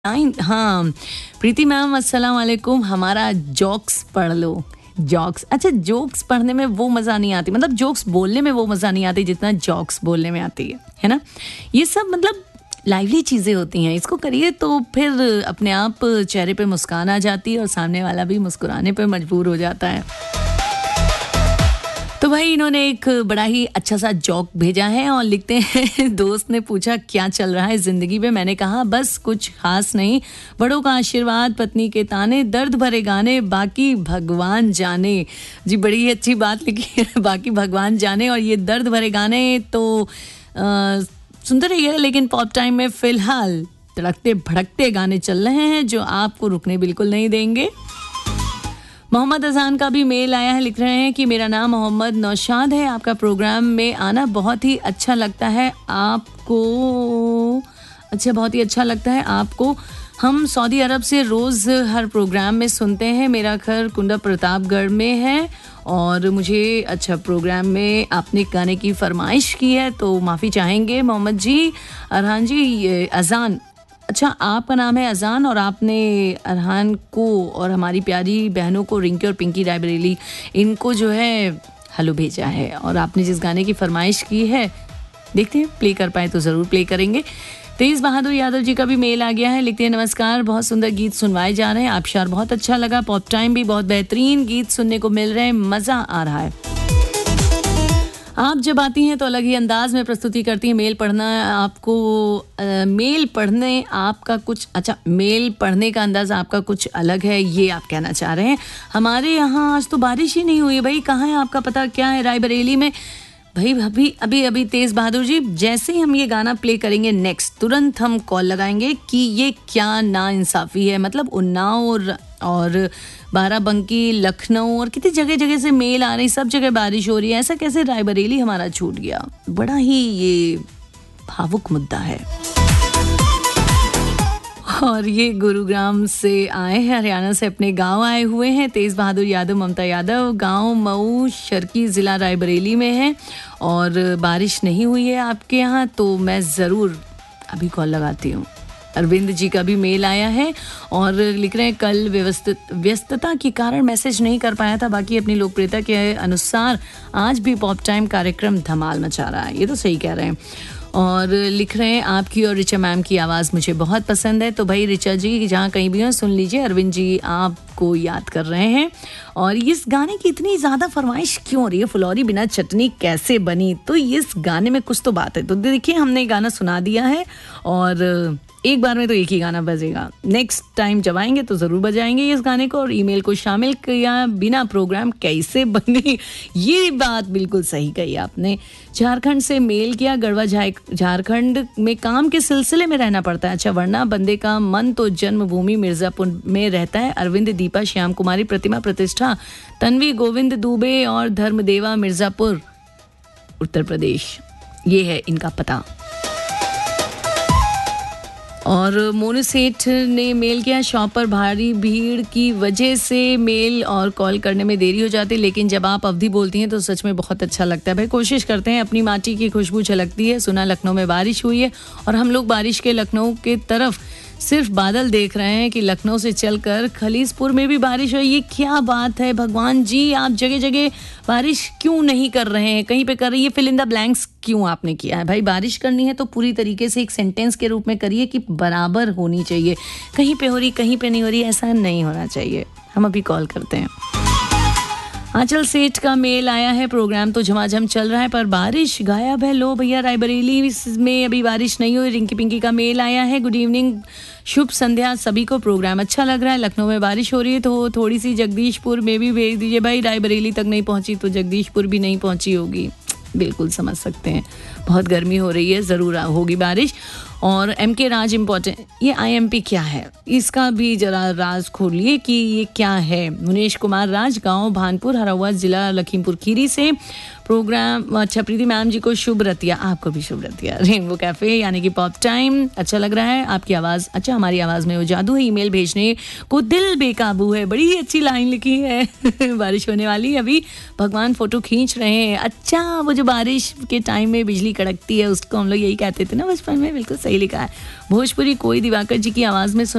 हाँ, प्रीति मैम अस्सलाम वालेकुम। हमारा जोक्स पढ़ लो। जोक्स, अच्छा, जोक्स पढ़ने में वो मज़ा नहीं आती, मतलब जोक्स बोलने में वो मज़ा नहीं आती जितना जोक्स बोलने में आती है ना। ये सब मतलब लाइवली चीज़ें होती हैं, इसको करिए तो फिर अपने आप चेहरे पे मुस्कान आ जाती है और सामने वाला भी मुस्कुराने पे मजबूर हो जाता है। तो भाई इन्होंने एक बड़ा ही अच्छा सा जोक भेजा है और लिखते हैं, दोस्त ने पूछा क्या चल रहा है ज़िंदगी में। मैंने कहा बस कुछ खास नहीं, बड़ों का आशीर्वाद, पत्नी के ताने, दर्द भरे गाने, बाकी भगवान जाने। जी बड़ी ही अच्छी बात लिखी है, बाकी भगवान जाने। और ये दर्द भरे गाने तो सुनते रहिए, लेकिन पॉप टाइम में फ़िलहाल तड़कते भड़कते गाने चल रहे हैं जो आपको रुकने बिल्कुल नहीं देंगे। मोहम्मद अजान का भी मेल आया है, लिख रहे हैं कि मेरा नाम मोहम्मद नौशाद है, आपका प्रोग्राम में आना बहुत ही अच्छा लगता है आपको। अच्छा, बहुत ही अच्छा लगता है आपको। हम सऊदी अरब से रोज़ हर प्रोग्राम में सुनते हैं। मेरा घर कुंडा प्रतापगढ़ में है और मुझे अच्छा प्रोग्राम में आपने गाने की फरमाइश की है तो माफ़ी चाहेंगे मोहम्मद जी। अरहान जी, अजान, अच्छा आपका नाम है अजान और आपने अरहान को और हमारी प्यारी बहनों को, रिंकी और पिंकी रायबरेली, इनको जो है हेलो भेजा है। और आपने जिस गाने की फरमाइश की है, देखते हैं प्ले कर पाए तो ज़रूर प्ले करेंगे। तेज बहादुर यादव जी का भी मेल आ गया है, लिखते हैं नमस्कार, बहुत सुंदर गीत सुनवाए जा रहे हैं, आबशार बहुत अच्छा लगा, पॉप टाइम भी बहुत बेहतरीन गीत सुनने को मिल रहे हैं, मज़ा आ रहा है। आप जब आती हैं तो अलग ही अंदाज में प्रस्तुति करती हैं। मेल पढ़ना आपको मेल पढ़ने आपका कुछ अच्छा, मेल पढ़ने का अंदाज़ आपका कुछ अलग है, ये आप कहना चाह रहे हैं। हमारे यहाँ आज तो बारिश ही नहीं हुई है भाई, कहाँ है आपका पता क्या है रायबरेली में भाई। अभी तेज बहादुर जी, जैसे ही हम ये गाना प्ले करेंगे नेक्स्ट, तुरंत हम कॉल लगाएंगे कि ये क्या नाइंसाफ़ी है। मतलब उन्नाव और बाराबंकी, लखनऊ और कितनी जगह जगह से मेल आ रही, सब जगह बारिश हो रही है, ऐसा कैसे रायबरेली हमारा छूट गया। बड़ा ही ये भावुक मुद्दा है। और ये गुरुग्राम से आए हैं, हरियाणा से अपने गांव आए हुए हैं। तेज बहादुर यादव, ममता यादव, गांव मऊ शर्की ज़िला रायबरेली में है और बारिश नहीं हुई है आपके यहाँ, तो मैं ज़रूर अभी कॉल लगाती हूँ। अरविंद जी का भी मेल आया है और लिख रहे हैं कल व्यस्तता के कारण मैसेज नहीं कर पाया था, बाकी अपनी लोकप्रियता के अनुसार आज भी पॉप टाइम कार्यक्रम धमाल मचा रहा है। ये तो सही कह रहे हैं। और लिख रहे हैं आपकी और रिचा मैम की आवाज़ मुझे बहुत पसंद है। तो भाई रिचा जी जहाँ कहीं भी हो सुन लीजिए, अरविंद जी आपको याद कर रहे हैं। और इस गाने की इतनी ज़्यादा फरमाइश क्यों हो रही है, फुलौरी बिना चटनी कैसे बनी, तो इस गाने में कुछ तो बात है। तो देखिए हमने गाना सुना दिया है और एक बार में तो एक ही गाना बजेगा, नेक्स्ट टाइम जब आएंगे तो ज़रूर बजाएंगे इस गाने को। और ईमेल को शामिल किया बिना प्रोग्राम कैसे बने, ये बात बिल्कुल सही कही आपने। झारखंड से मेल किया, गढ़वा झारखंड में काम के सिलसिले में रहना पड़ता है, अच्छा, वरना बंदे का मन तो जन्मभूमि मिर्ज़ापुर में रहता है। अरविंद, दीपा, श्याम कुमारी, प्रतिमा, प्रतिष्ठा, तन्वी, गोविंद दुबे और धर्मदेवा, मिर्ज़ापुर, उत्तर प्रदेश, ये है इनका पता। और मोनू सेठ ने मेल किया, शॉप पर भारी भीड़ की वजह से मेल और कॉल करने में देरी हो जाती है, लेकिन जब आप अवधि बोलती हैं तो सच में बहुत अच्छा लगता है भाई। कोशिश करते हैं, अपनी माटी की खुशबू झलकती है। सुना लखनऊ में बारिश हुई है और हम लोग बारिश के लखनऊ के तरफ सिर्फ बादल देख रहे हैं कि लखनऊ से चलकर खलीसपुर में भी बारिश हुई। ये क्या बात है भगवान जी, आप जगह जगह बारिश क्यों नहीं कर रहे हैं, कहीं पे कर रही है, फिल इन द ब्लैंक्स क्यों आपने किया है भाई। बारिश करनी है तो पूरी तरीके से एक सेंटेंस के रूप में करिए कि बराबर होनी चाहिए, कहीं पे हो रही कहीं पे नहीं हो रही, ऐसा नहीं होना चाहिए। हम अभी कॉल करते हैं। आंचल सेठ का मेल आया है, प्रोग्राम तो झमाझम चल रहा है पर बारिश गायब है। लो भैया रायबरेली में अभी बारिश नहीं हुई। रिंकी पिंकी का मेल आया है, गुड इवनिंग, शुभ संध्या सभी को, प्रोग्राम अच्छा लग रहा है। लखनऊ में बारिश हो रही है तो थोड़ी सी जगदीशपुर में भी भेज दीजिए भाई, रायबरेली तक नहीं पहुंची तो जगदीशपुर भी नहीं पहुंची होगी, बिल्कुल समझ सकते हैं, बहुत गर्मी हो रही है, ज़रूर होगी बारिश। और एम के राज इम्पोर्टेंट, ये IMP क्या है, इसका भी जरा राज खोलिए कि ये क्या है। मुनेश कुमार राज, गांव भानपुर, हरावा, जिला लखीमपुर खीरी से प्रोग्राम, अच्छा, प्रीति मैम जी को शुभ रतिया, आपको भी शुभ रतिया। रेनबो कैफ़े यानी कि पॉप टाइम अच्छा लग रहा है, आपकी आवाज़, अच्छा, हमारी आवाज़ में वो जादू है, ईमेल भेजने को दिल बेकाबू है, बड़ी अच्छी लाइन लिखी है। बारिश होने वाली, अभी भगवान फ़ोटो खींच रहे हैं। अच्छा, वो जो बारिश के टाइम में बिजली कड़कती है उसको हम लोग यही कहते थे ना बचपन में, बिल्कुल सही लिखा है। भोजपुरी कोई दिवाकर जी की आवाज़ में